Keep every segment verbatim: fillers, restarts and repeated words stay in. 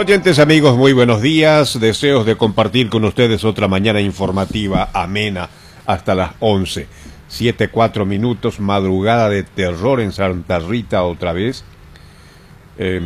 Oyentes, amigos, muy buenos días. Deseos de compartir con ustedes otra mañana informativa amena hasta las once. Siete, cuatro minutos, madrugada de terror en Santa Rita otra vez. Eh,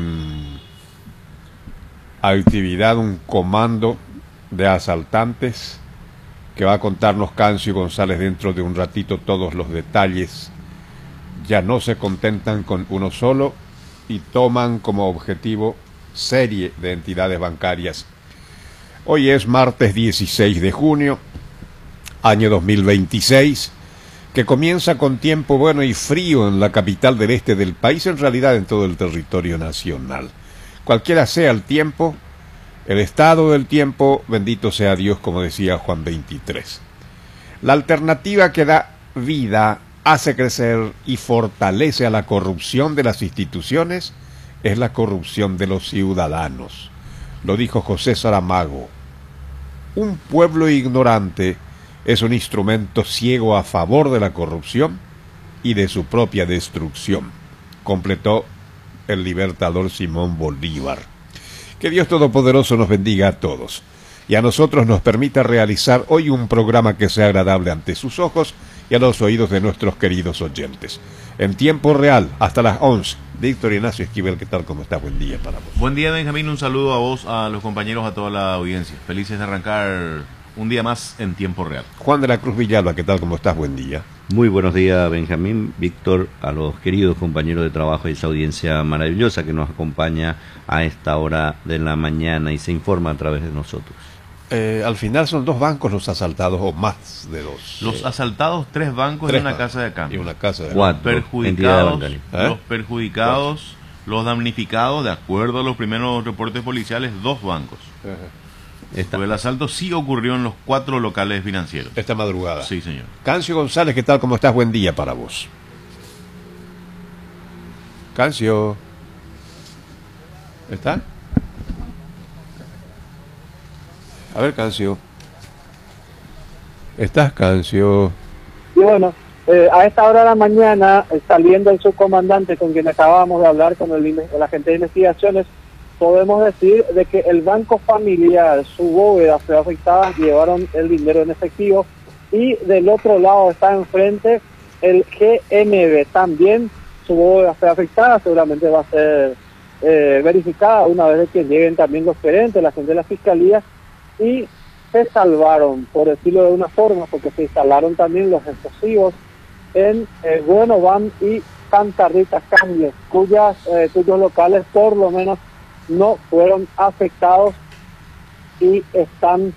actividad, un comando de asaltantes que va a contarnos Cancio González dentro de un ratito todos los detalles. Ya no se contentan con uno solo y toman como objetivo serie de entidades bancarias. Hoy es martes dieciséis de junio, año dos mil veintiséis, que comienza con tiempo bueno y frío en la capital del este del país, en realidad en todo el territorio nacional. Cualquiera sea el tiempo, el estado del tiempo, bendito sea Dios, como decía Juan veintitrés. La alternativa que da vida, hace crecer y fortalece a la corrupción de las instituciones es la corrupción de los ciudadanos. Lo dijo José Saramago. Un pueblo ignorante es un instrumento ciego a favor de la corrupción y de su propia destrucción, completó el libertador Simón Bolívar. Que Dios Todopoderoso nos bendiga a todos y a nosotros nos permita realizar hoy un programa que sea agradable ante sus ojos y a los oídos de nuestros queridos oyentes. En tiempo real, hasta las once. Víctor Ignacio Esquivel, ¿qué tal? ¿Cómo estás? Buen día para vos. Buen día, Benjamín. Un saludo a vos, a los compañeros, a toda la audiencia. Felices de arrancar un día más en tiempo real. Juan de la Cruz Villalba, ¿qué tal? ¿Cómo estás? Buen día. Muy buenos días, Benjamín, Víctor, a los queridos compañeros de trabajo y esa audiencia maravillosa que nos acompaña a esta hora de la mañana y se informa a través de nosotros. Eh, al final son dos bancos los asaltados, o más de dos. Los eh, asaltados, tres bancos tres y una bancos, casa de cambio. Y una casa de Cuatro perjudicados, ¿Eh? Los perjudicados, los damnificados, de acuerdo a los primeros reportes policiales, dos bancos. Uh-huh. El asalto sí ocurrió en los cuatro locales financieros. Esta madrugada. Sí, señor. Cancio González, ¿qué tal? ¿Cómo estás? Buen día para vos. Cancio. ¿Está? A ver, Cancio. ¿Estás, Cancio? Y bueno, eh, a esta hora de la mañana, eh, saliendo el subcomandante con quien acabamos de hablar, con el, el agente de investigaciones, podemos decir de que el banco familiar, su bóveda fue afectada, llevaron el dinero en efectivo, y del otro lado está enfrente el G M B, también su bóveda fue afectada, seguramente va a ser eh, verificada una vez que lleguen también los gerentes, la gente de la fiscalía, y se salvaron, por decirlo de una forma, porque se instalaron también los explosivos en eh, Bueno Van y Santa Rita Cambios, cuyas, eh, cuyos locales por lo menos no fueron afectados y están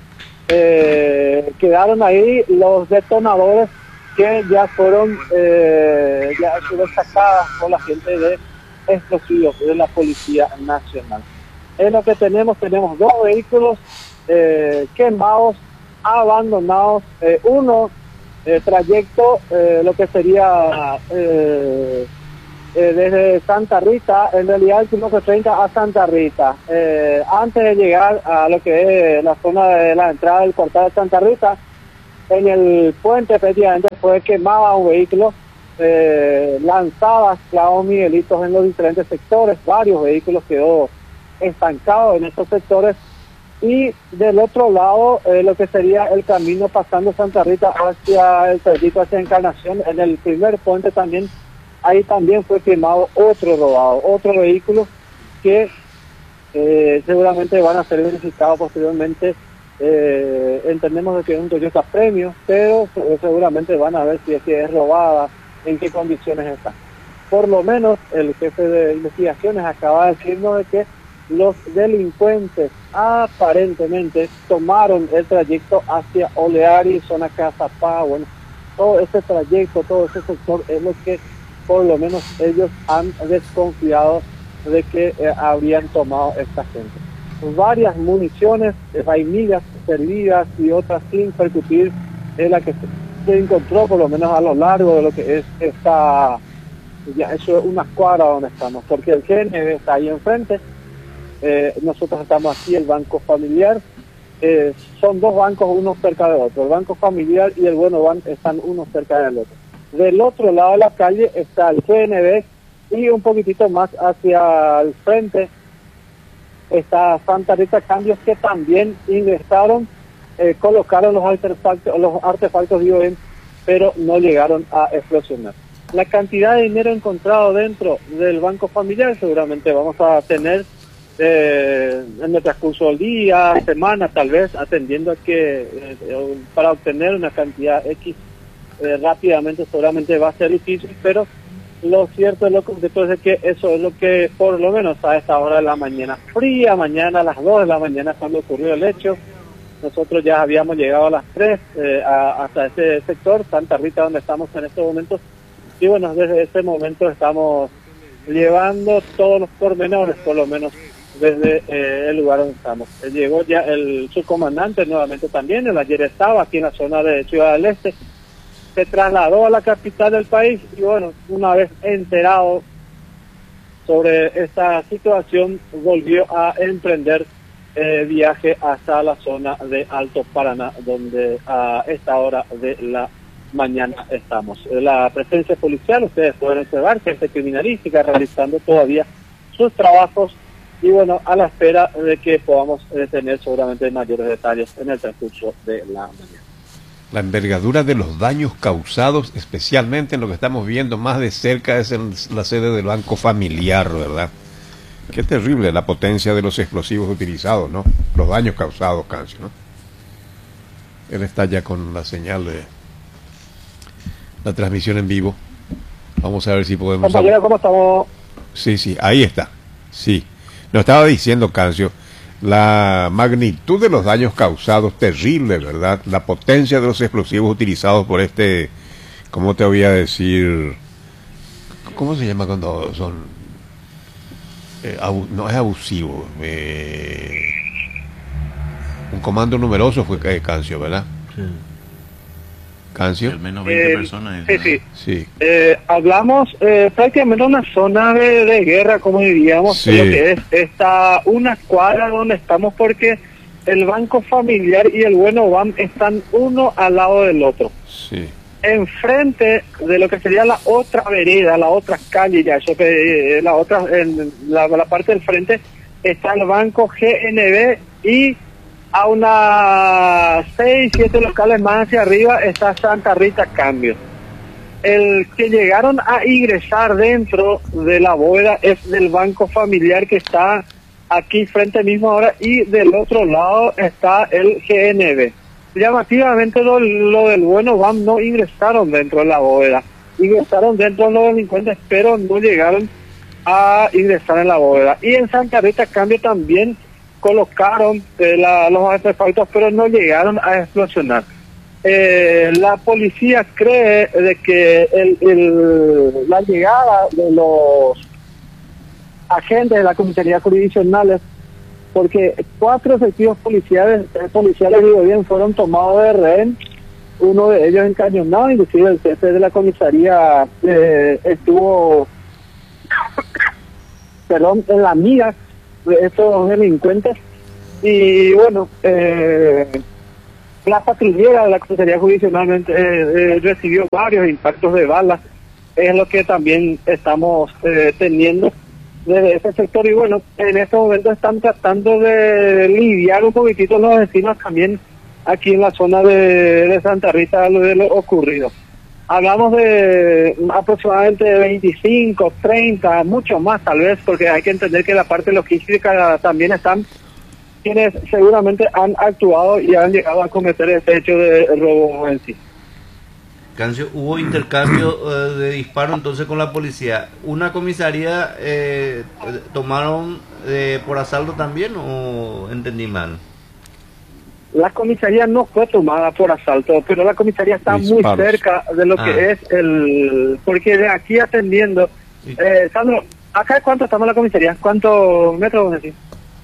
eh, quedaron ahí los detonadores que ya fueron eh, ya destacadas por la gente de explosivos de la Policía Nacional. En lo que tenemos, tenemos dos vehículos eh, quemados, abandonados, eh, uno eh, trayecto, eh, lo que sería eh, eh, desde Santa Rita, en realidad el kilómetro treinta a Santa Rita, eh, antes de llegar a lo que es la zona de la entrada del portal de Santa Rita, en el puente efectivamente fue quemado un vehículo, eh, lanzadas clavos miguelitos en los diferentes sectores, varios vehículos quedó estancados en estos sectores, y del otro lado eh, lo que sería el camino pasando Santa Rita hacia el trayecto hacia Encarnación, en el primer puente también, ahí también fue quemado otro robado, otro vehículo que eh, seguramente van a ser verificados posteriormente. Eh, entendemos de que es un Toyota Premio, pero seguramente van a ver si es que es robada, en qué condiciones está. Por lo menos el jefe de investigaciones acaba de decirnos de que los delincuentes aparentemente tomaron el trayecto hacia Oleari, zona Cazapá, bueno, todo ese trayecto, todo ese sector es lo que por lo menos ellos han desconfiado de que eh, habrían tomado esta gente. Varias municiones, eh, vainillas servidas y otras sin percutir es la que se, se encontró por lo menos a lo largo de lo que es esta, ya eso es una cuadra donde estamos, porque el G N B está ahí enfrente. Eh, nosotros estamos aquí, el Banco Familiar, eh, son dos bancos uno cerca del otro, el Banco Familiar y el Bueno Van están uno cerca del otro. Del otro lado de la calle está el G N B y un poquitito más hacia el frente está Santa Rita Cambios, que también ingresaron, eh, colocaron los artefactos, los artefactos digo bien, pero no llegaron a explosionar. La cantidad de dinero encontrado dentro del banco familiar seguramente vamos a tener eh, en el transcurso del día, semana, tal vez, atendiendo a que eh, para obtener una cantidad X eh, rápidamente seguramente va a ser difícil, pero lo cierto es lo concreto es de que eso es lo que por lo menos a esta hora de la mañana, fría mañana, a las dos de la mañana cuando ocurrió el hecho, nosotros ya habíamos llegado a las tres eh, a, hasta ese sector, Santa Rita, donde estamos en estos momentos, y bueno, desde ese momento estamos llevando todos los pormenores, por lo menos desde eh, el lugar donde estamos. Eh, llegó ya el subcomandante nuevamente también, él ayer estaba aquí en la zona de Ciudad del Este, se trasladó a la capital del país y bueno, una vez enterado sobre esta situación, volvió a emprender eh, viaje hasta la zona de Alto Paraná, donde a esta hora de la mañana estamos. La presencia policial, ustedes pueden observar, gente criminalística realizando todavía sus trabajos y bueno, a la espera de que podamos eh, tener seguramente mayores detalles en el transcurso de la mañana. La envergadura de los daños causados, especialmente en lo que estamos viendo más de cerca, es en la sede del Banco Familiar, ¿verdad? Qué terrible la potencia de los explosivos utilizados, ¿no? Los daños causados, Cancio, ¿no? Él está ya con la señal de la transmisión en vivo. Vamos a ver si podemos... Compañero, ¿cómo estamos? Sí, sí, ahí está. Sí. Nos estaba diciendo, Cancio, la magnitud de los daños causados, terrible, ¿verdad? La potencia de los explosivos utilizados por este, ¿cómo te voy a decir? ¿Cómo se llama cuando son? Eh, abu, no es abusivo. Eh, un comando numeroso fue eh, Cancio, ¿verdad? Sí. Cancio. Al menos veinte eh, personas. Sí, sí. sí. Eh, hablamos eh, prácticamente de una zona de, de guerra, como diríamos, sí. Lo que es esta una cuadra donde estamos, porque el Banco Familiar y el Bueno Bam están uno al lado del otro. Sí. Enfrente de lo que sería la otra vereda, la otra calle, ya eso que eh, la otra, en la, la parte del frente está el Banco G N B y a unas seis, siete locales más hacia arriba está Santa Rita Cambios. El que llegaron a ingresar dentro de la bóveda es del Banco Familiar, que está aquí frente mismo ahora, y del otro lado está el G N B. Llamativamente lo, lo del Bueno Bam no ingresaron dentro de la bóveda, ingresaron dentro de los delincuentes, pero no llegaron a ingresar en la bóveda. Y en Santa Rita Cambio también colocaron eh, la, los artefactos, pero no llegaron a explosionar. Eh, la policía cree de que el, el, la llegada de los agentes de la comisaría jurisdiccionales, porque cuatro efectivos policiales, eh, policiales digo bien, fueron tomados de rehén, uno de ellos encañonado, inclusive el jefe de la comisaría eh, estuvo perdón, en la mira de estos delincuentes. Y bueno, eh, la patrullera de la comisaría jurisdiccionalmente eh, eh, recibió varios impactos de balas, es lo que también estamos eh, teniendo desde ese sector. Y bueno, en este momento están tratando de lidiar un poquitito los vecinos también aquí en la zona de, de Santa Rita de lo ocurrido. Hablamos de aproximadamente de veinticinco, treinta, mucho más tal vez, porque hay que entender que la parte logística también están quienes seguramente han actuado y han llegado a cometer este hecho de robo en sí. Cancio, hubo intercambio eh, de disparo entonces con la policía. ¿Una comisaría eh, tomaron eh, por asalto también o entendí mal? La comisaría no fue tomada por asalto, pero la comisaría está Disparos. muy cerca de lo ah. que es el... Porque de aquí atendiendo... Eh, Sandro, ¿acá cuánto estamos en la comisaría? ¿Cuántos metros vos decís?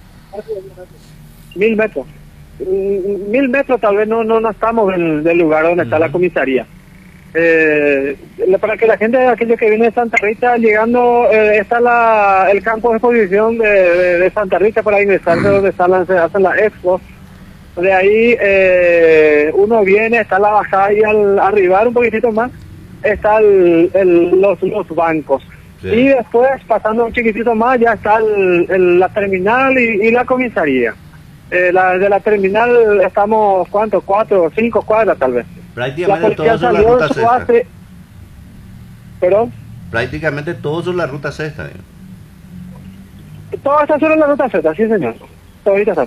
Mil metros. Mil metros tal vez no no, no estamos del, del lugar donde uh-huh. está la comisaría. Eh, para que la gente, aquellos que vienen de Santa Rita, llegando, eh, está la, el campo de exposición de, de, de Santa Rita para ingresar, de donde están las, se hacen las expos. De ahí eh, uno viene, está la bajada y al arribar un poquitito más está el, el, los, los bancos. Sí. Y después, pasando un chiquitito más, ya está el, el- la terminal y, y la comisaría. Eh, la, de la terminal estamos, ¿cuántos? Cuatro o cinco cuadras tal vez. La Prácticamente policía todos son la salió ruta en su sexta. base... ¿Perdón? Prácticamente todos son la ruta sexta. digamos. Todo está sobre la ruta Z, sí señor. Ahorita está.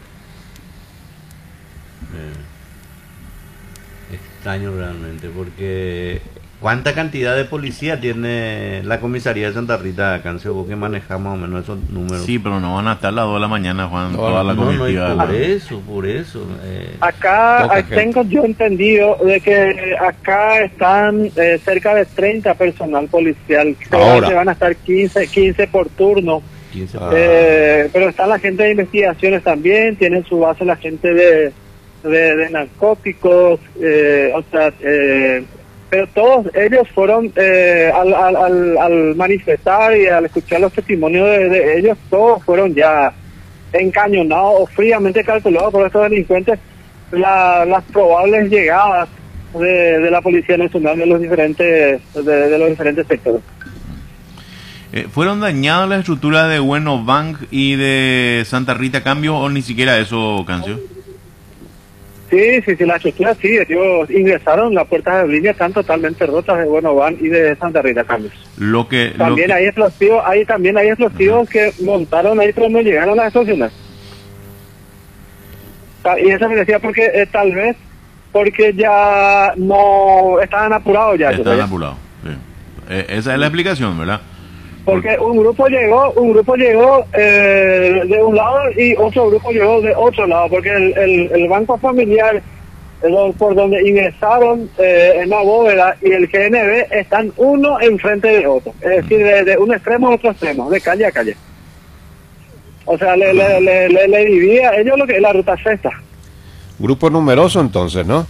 Eh, extraño realmente, porque ¿cuánta cantidad de policía tiene la comisaría de Santa Rita, Cancio? Vos que manejás más o menos esos números. Sí, pero no van a estar las dos de la mañana, Juan, No, toda la no, no, y comitiva. por ¿no? eso, por eso. eh, Acá Poca ah, gente. tengo yo entendido de que acá están eh, cerca de treinta personal policial. Ahora. Seguramente van a estar quince, quince por turno. quince Ah. Eh, pero están la gente de investigaciones también, tienen su base la gente de, de, de narcóticos, eh, o sea, eh, pero todos ellos fueron, eh, al, al, al, al manifestar y al escuchar los testimonios de, de ellos, todos fueron ya encañonados o fríamente calculados por estos delincuentes la, las probables llegadas de, de la Policía Nacional de los diferentes, de, de los diferentes sectores. Eh, ¿Fueron dañadas las estructuras de Bueno Bank y de Santa Rita Cambio o ni siquiera eso, Cancio? Sí, sí, sí, las estructuras sí, ellos ingresaron, las puertas de línea están totalmente rotas de Bueno Van y de Santa Rita Cambios. Lo que, lo También que- hay explosivos, hay también hay explosivos que montaron ahí pero no llegaron a las estaciones. Ta- Y eso me decía porque eh, tal vez porque ya no estaban apurados ya. están ya. apurados. Sí. Eh, esa es la explicación, ¿verdad? Porque un grupo llegó, un grupo llegó eh, de un lado y otro grupo llegó de otro lado, porque el, el, el banco familiar eh, lo- por donde ingresaron eh, en la bóveda y el G N B están uno enfrente de otro, es decir, de, de un extremo a otro extremo, de calle a calle. O sea, le, le, le, le, le dividía a ellos lo que es la ruta sexta. Grupo numeroso entonces, ¿no?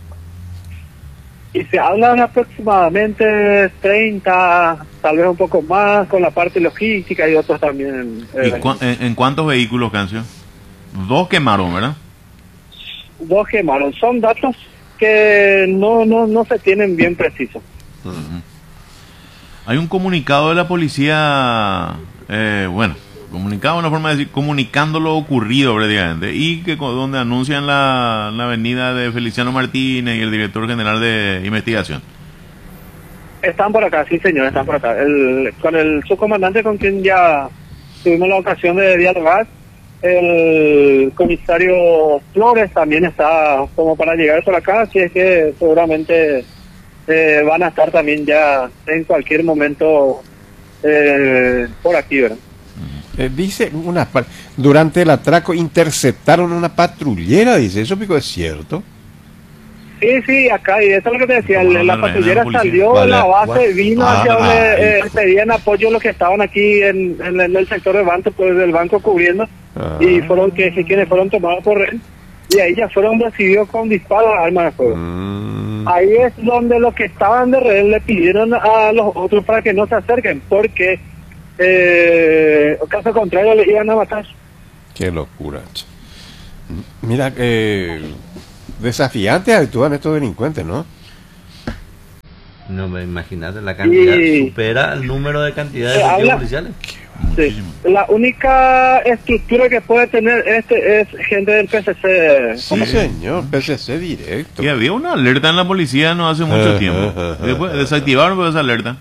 Y se habla de aproximadamente treinta, tal vez un poco más, con la parte logística y otros también. ¿Y eh, cua- en, en cuántos vehículos, Cancio? Dos quemaron, ¿verdad? Dos quemaron. Son datos que no, no, no se tienen bien precisos. Hay un comunicado de la policía, eh, bueno, comunicado, una forma de decir, comunicando lo ocurrido prácticamente, y que con- donde anuncian la, la venida de Feliciano Martínez y el director general de investigación. Están por acá, sí señor, están por acá. El, con el subcomandante con quien ya tuvimos la ocasión de dialogar, el comisario Flores también está como para llegar por acá, así es que seguramente eh, van a estar también ya en cualquier momento eh, por aquí, ¿verdad? Eh, dice una pa- durante el atraco interceptaron una patrullera, dice, eso pico es cierto. Sí, sí, acá, y eso es lo que te decía, Como el- la la reina patrullera de la policía. salió de la Vale, base, what? vino Ah, hacia donde ah, eh, pedían apoyo los que estaban aquí en, en, en el sector de banco, pues del banco cubriendo, Ah. y fueron que, que quienes fueron tomados por rehén, y ahí ya fueron recibidos con disparos de armas de fuego. Mm, Ahí es donde los que estaban de rehén le pidieron a los otros para que no se acerquen, porque eh, en caso contrario le iban a matar. qué locura. che. Mira, eh, desafiantes actúan estos delincuentes, ¿no? No me imagínate, la cantidad Y- supera el número de cantidad de Se efectivos habla- policiales. Sí. Muchísimo. La única estructura que puede tener este es gente del P C C. Sí, señor, P C C directo. Y había una alerta en la policía no hace mucho Ajá, tiempo. ajá, Y después ajá. desactivaron pues, esa alerta.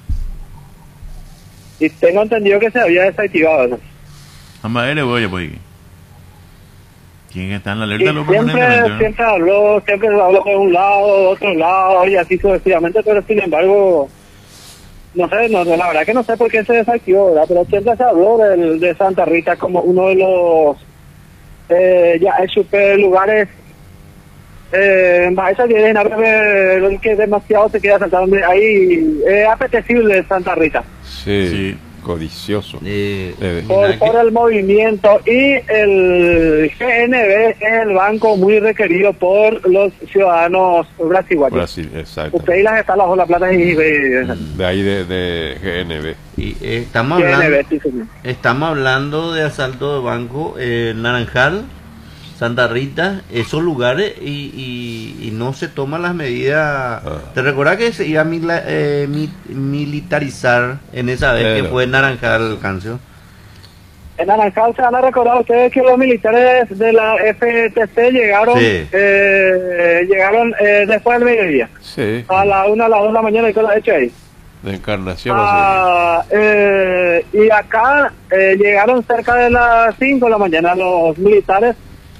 Y tengo entendido que se había desactivado eso. Ambas eres, voy a pues. ¿Quién está en la Y alerta? Lo siempre, permanentemente, ¿no? siempre habló, siempre se habló de un lado, de otro lado, y así sucesivamente, pero sin embargo, no sé, no, no, la verdad que no sé por qué se desactivó, ¿verdad? Pero siempre se habló del, de Santa Rita como uno de los eh, ya es super lugares eh, más esa que el que demasiado se queda sentado ahí, es apetecible Santa Rita. Sí, Sí. codicioso. Eh, Eh, mira Por, que- por el movimiento, y el G N B es el banco muy requerido por los ciudadanos brasileños. Brasil, exacto. Usted y las está bajo la plata y, y- De ahí de, de G N B. y, eh, estamos G N B, hablando, sí, señor. estamos hablando de asalto de banco eh, Naranjal, Santa Rita, esos lugares y, y, y no se toman las medidas. Ah. ¿Te recuerdas que se iba a mila- eh, mi- militarizar en esa vez Pero. que fue Naranjal, Cancio? En Naranjal se van a recordar ustedes que los militares de la F T C llegaron Sí. eh, llegaron eh, después del mediodía, Sí, a la una, a las dos de la mañana y todo lo hecho ahí. de Encarnación. Ah, eh, y acá eh, llegaron cerca de las cinco de la mañana los militares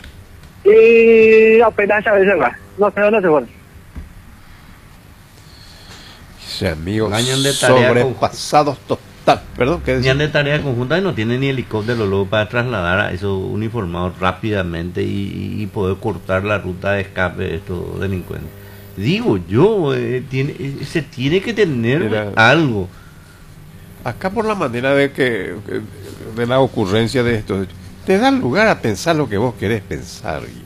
y apenas a veces va. No sé dónde se fueron. Sí, amigos, Ganan de tarea sobrepasados total. Perdón, ¿qué Tenían decía? de tarea conjunta y no tienen ni helicóptero luego para trasladar a esos uniformados rápidamente y, y poder cortar la ruta de escape de estos delincuentes. Digo yo, eh, tiene, eh, se tiene que tener Era- algo. Acá por la manera de que de la ocurrencia de esto, te da lugar a pensar lo que vos querés pensar, hijo.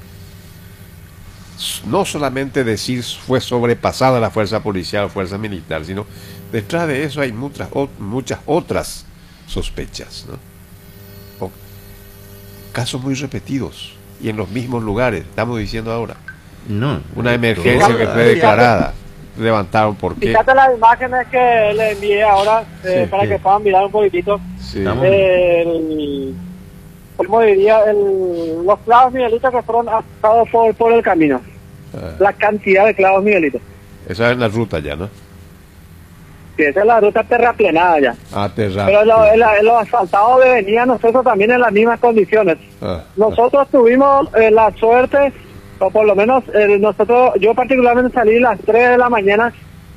No solamente decir fue sobrepasada la fuerza policial o fuerza militar, sino detrás de eso hay muchas, o- muchas otras sospechas, ¿no? O casos muy repetidos y en los mismos lugares, estamos diciendo ahora. No, Una emergencia que fue declarada. Levantaron por qué. Fíjate las imágenes que le envié ahora eh, Sí, para sí. que puedan mirar un poquitito. Sí. Estamos- El, ¿cómo diría? El, los clavos Miguelitos que fueron asados por, por el camino. Ah, La cantidad de clavos Miguelitos. esa es la ruta ya, ¿no? Sí, esa es la ruta terraplenada ya. Ah, terra- Pero lo- en la- en los asfaltados de venía nosotros también en las mismas condiciones. Ah, Nosotros tuvimos eh, la suerte, o por lo menos eh, nosotros, yo particularmente salí a las tres de la mañana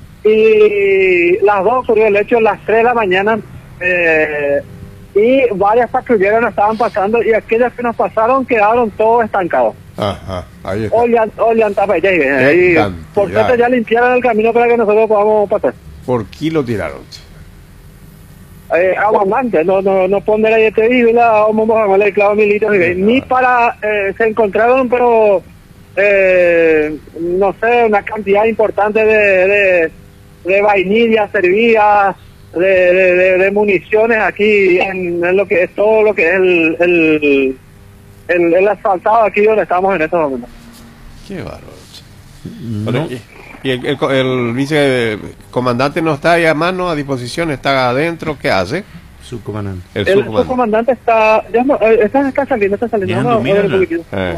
y las dos ocurrió el hecho a las tres de la mañana eh, y varias patrulleras nos estaban pasando y aquellas que nos pasaron quedaron todos estancados. Ajá, ahí está. Olian, olian tapa, ya, ya, Qué y cantidad. por suerte ya limpiaron el camino para que nosotros podamos pasar. ¿Por kilo tiraron? Eh, aguamante, no, no, no poner ahí este y la vamos a el clavo militar, ni para, eh, se encontraron, pero, eh, no sé, una cantidad importante de, de, de vainillas servidas, de, de, de, de municiones aquí en, en lo que es todo lo que es el, el, el, el asfaltado aquí donde estamos en estos momentos. Qué bárbaro. no. Bueno, y y el, el, el vicecomandante no está ahí a mano, a disposición, está adentro, ¿qué hace? Subcomandante. El, El subcomandante. subcomandante está, ya no, eh, está, está saliendo, está saliendo. Ya Vamos a domina ver un la- poquitito. Eh,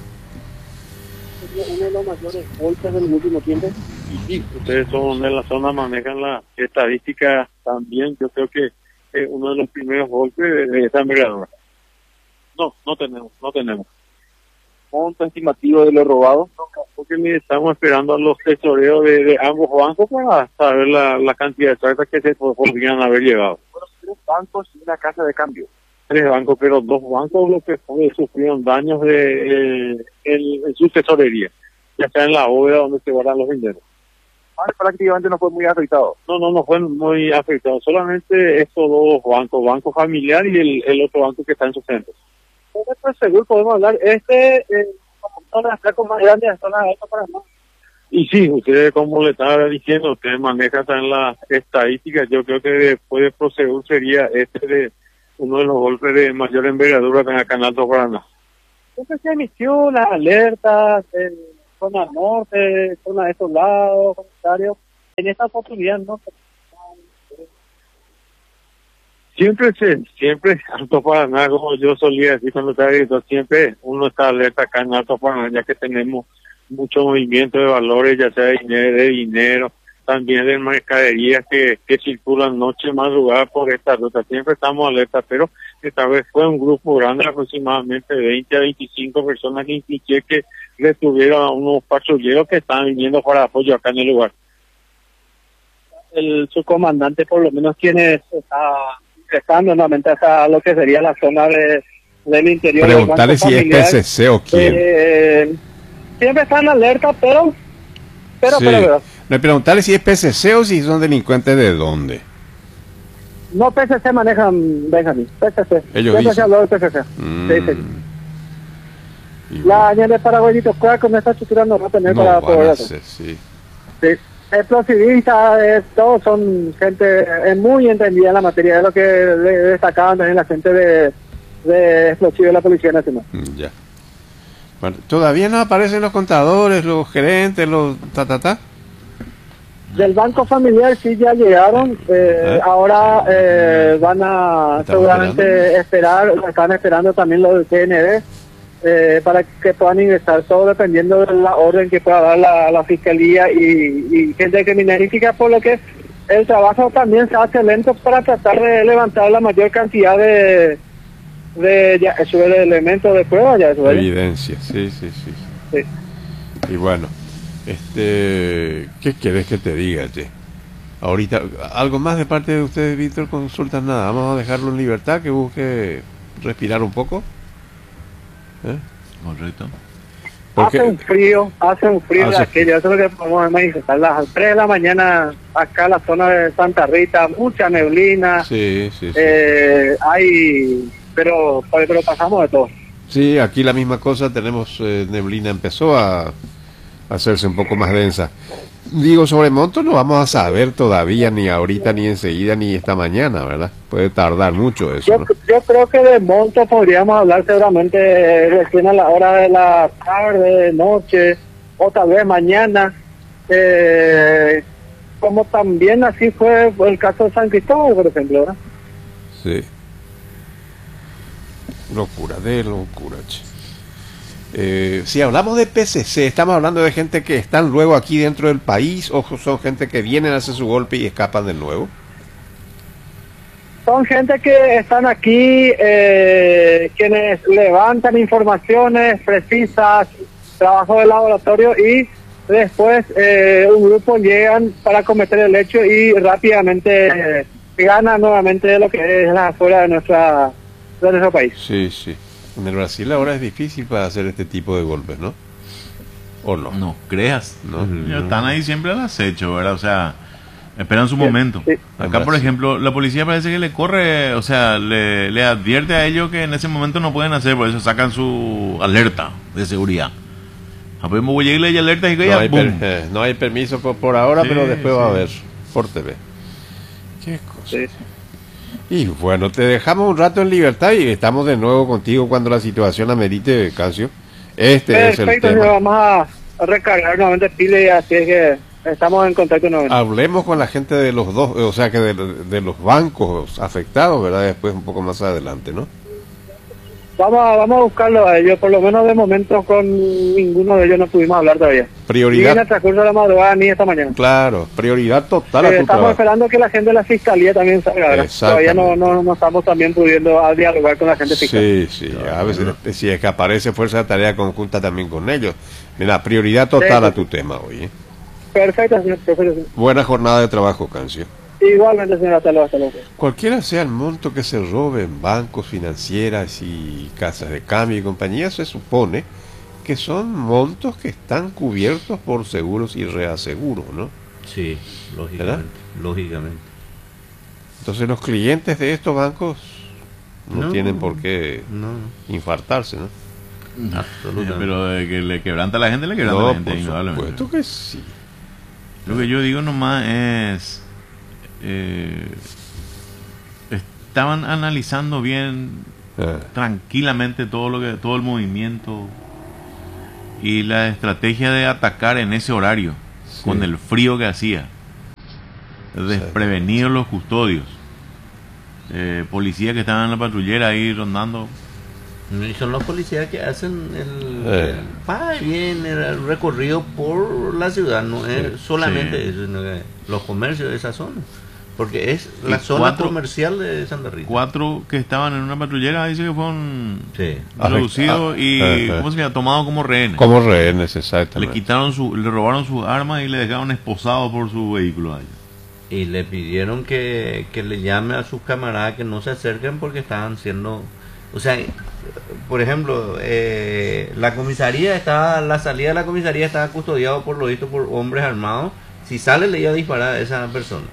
Uno de los mayores golpes del último tiempo. Sí, ustedes son de la zona, manejan la estadística también. Yo creo que es uno de los primeros golpes de, de esta envergadura. No, no tenemos, no tenemos. Monto estimativo de lo robado. Porque ni estamos esperando a los tesoreros de, de ambos bancos para saber la, la cantidad exacta que se po- podrían haber llevado. Bueno, tres bancos y una casa de cambio. Tres bancos, pero dos bancos los que fue- sufrieron daños de, eh, en, en su tesorería, ya sea en la bóveda donde se guardan los dineros. Ah, prácticamente no fue muy afectado. No, no, no fue muy afectado. Solamente estos dos bancos, Banco Familiar y el, el otro banco que está en su centro. Pues seguro podemos hablar. Este, eh, como son las placas más grandes de zona alta para más. Y sí, ustedes, como le estaba diciendo, ustedes manejan en las estadísticas. Yo creo que después de Prosegur sería este de uno de los golpes de mayor envergadura acá en el Canal do Paraná. Entonces se emitió las alertas en zona norte, zona de estos lados, comentarios. En esta oportunidad no. Siempre se, siempre Alto Paraná, como yo solía decir cuando estaba director, siempre uno está alerta acá en Alto Paraná, ya que tenemos mucho movimiento de valores, ya sea de dinero, de dinero también de mercaderías que, que circulan noche madrugada por esta ruta. Siempre estamos alerta, pero esta vez fue un grupo grande, aproximadamente veinte a veinticinco personas que indiqué que retuvieron a unos patrulleros que estaban viniendo para apoyo acá en el lugar. El subcomandante, por lo menos, quienes está ingresando nuevamente hasta lo que sería la zona de, del interior. del preguntarle Banco si es Familiar. P C C o quién. Eh, siempre están alerta, pero, pero, Sí. pero, pero, No, preguntarle si es P C C o si son delincuentes de dónde. no P C C manejan, Benjamín, P C C. Ellos Siempre dicen. se habló de P C C. Mm. Sí, sí. Y La añade de Paraguayito Cuac con esta estructura no va a tener no para van poder a hacer. ser, sí. Sí. Explosivistas, eh, todos son gente eh, muy entendida en la materia, de lo que de- destacaban también la gente de, de explosivos de la Policía Nacional. Mm, ya. Bueno, todavía no aparecen los contadores, los gerentes, los ta ta ta. Del Banco Familiar sí ya llegaron, eh, ¿Eh? ahora eh, van a ¿Están seguramente esperar, están esperando también los del T N B eh, para que puedan ingresar, todo dependiendo de la orden que pueda dar la, la Fiscalía y, y gente criminalística, por lo que el trabajo también se hace lento para tratar de levantar la mayor cantidad de, de, ya, de elementos de prueba. Ya, Evidencia, sí, sí, sí. sí. Y bueno. Este, ¿qué quieres que te diga, che? Ahorita, ¿algo más de parte de ustedes, Víctor? Consultan nada. Vamos a dejarlo en libertad, que busque respirar un poco. ¿Eh? Correcto. Porque, hace un frío, hace un frío hace de aquello, eso es lo que podemos manifestar. Las tres de la mañana, acá en la zona de Santa Rita, mucha neblina. Sí, sí, sí. Eh, hay, pero, pero pasamos de todo. Sí, aquí la misma cosa, tenemos eh, neblina, empezó a hacerse un poco más densa. Digo, sobre montos no vamos a saber todavía, ni ahorita, ni enseguida, ni esta mañana, ¿verdad? Puede tardar mucho eso, Yo, ¿no? yo creo que de monto podríamos hablar seguramente recién a la hora de la tarde, noche, o tal vez mañana. Eh, como también así fue el caso de San Cristóbal, por ejemplo, ¿verdad? Sí. Locura, de locura, che. Eh, si hablamos de P C C, ¿estamos hablando de gente que están luego aquí dentro del país o son gente que vienen a hacer su golpe y escapan de nuevo? Son gente que están aquí, eh, quienes levantan informaciones precisas, trabajo de laboratorio, y después eh, un grupo llegan para cometer el hecho y rápidamente eh, ganan nuevamente lo que es la afuera de, nuestra, de nuestro país. Sí, sí. En el Brasil ahora es difícil para hacer este tipo de golpes, ¿no? ¿O no? No creas. No. Ellos están ahí siempre al acecho, ¿verdad? O sea, esperan su momento. Sí. Acá, por ejemplo, la policía parece que le corre, o sea, le, le advierte a ellos que en ese momento no pueden hacer, por eso sacan su alerta de seguridad. A ver, voy a irle y alerta y que No ya, hay, ¡boom! per- eh, no hay permiso por, por ahora, Sí, pero después va a sí. haber por T V. Qué cosa. Sí. Y bueno, te dejamos un rato en libertad y estamos de nuevo contigo cuando la situación amerite, Cancio. Este es el Perfecto, tema. vamos a recargar nuevamente pila y así es que estamos en contacto nuevamente. Hablemos con la gente de los dos, o sea que de, de los bancos afectados, ¿verdad? Después un poco más adelante, ¿no? Vamos a, vamos a buscarlo a ellos, por lo menos de momento con ninguno de ellos no pudimos hablar todavía. Ni en Prioridad, el transcurso de la madrugada ni esta mañana. claro, prioridad total a Eh, tu estamos trabajo. esperando que la gente de la fiscalía también salga, ¿verdad? Todavía no, no, no estamos también pudiendo a dialogar con la gente fiscal. Sí, sí, a veces si es que aparece fuerza de tarea conjunta también con ellos. Mira, prioridad total Sí, a sí. tu tema hoy. ¿eh? Perfecto, señor. Perfecto, señor. Buena jornada de trabajo, Cancio. Igualmente, señor. Hasta luego, hasta luego. Cualquiera sea el monto que se robe en bancos, financieras y casas de cambio y compañía, se supone que son montos que están cubiertos por seguros y reaseguros, ¿no? Sí, lógicamente, lógicamente. Entonces los clientes de estos bancos no, No. tienen por qué No, infartarse, ¿no? absolutamente. Pero de que le quebranta a la gente, le quebranta a No, la gente, por indudablemente. supuesto que sí. Lo que yo digo nomás es, eh, estaban analizando bien, Ah, tranquilamente todo lo que, todo el movimiento y la estrategia de atacar en ese horario, sí. con el frío que hacía, desprevenidos los custodios, eh, policías que estaban en la patrullera ahí rondando. Y son los policías que hacen el, Eh. el va y viene, el recorrido por la ciudad, no es solamente Sí. eso, sino que los comercios de esa zona, porque es la Y zona cuatro- comercial de Santa Rita. Cuatro que estaban en una patrullera, dice que fueron Sí. reducidos Ah, y, ah, ah. ¿cómo se llama? Tomados como rehenes. como rehenes, Le exactamente. quitaron su, le robaron sus armas y le dejaron esposados por su vehículo a ellos. Y le pidieron que, que le llame a sus camaradas que no se acerquen porque estaban siendo, o sea, por ejemplo, eh, la comisaría estaba, la salida de la comisaría estaba custodiado por lo visto por hombres armados. Si sale le iba a disparar a esa persona.